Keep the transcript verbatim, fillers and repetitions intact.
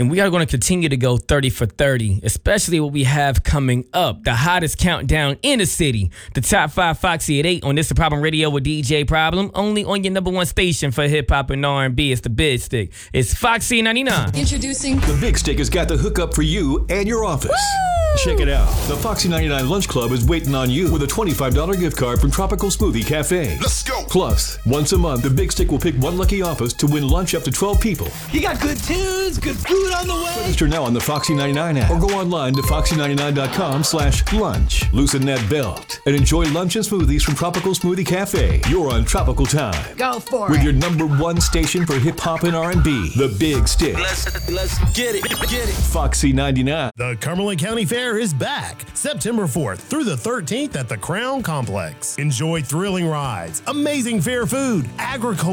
And we are going to continue to go thirty for thirty, especially what we have coming up. The hottest countdown in the city. The top five Foxy at eight on This The Problem Radio with D J Problem. Only on your number one station for hip hop and R and B. It's the Big Stick. It's Foxy ninety-nine. Introducing The Big Stick has got the hookup for you and your office. Woo! Check it out. The Foxy ninety-nine Lunch Club is waiting on you with a twenty-five dollars gift card from Tropical Smoothie Cafe. Let's go. Plus, once a month, the Big Stick will pick one lucky office to win lunch up to twelve people. You got good tunes, good food on the way. Register now on the Foxy ninety-nine app or go online to foxy ninety-nine dot com slash lunch. Loosen that belt and enjoy lunch and smoothies from Tropical Smoothie Cafe. You're on Tropical Time. Go for With it. your number one station for hip hop and R and B, the Big Stick. Let's, let's get it, get it. Foxy ninety-nine. The Cumberland County Fair is back September fourth through the thirteenth at the Crown Complex. Enjoy thrilling rides, amazing fair food, agriculture,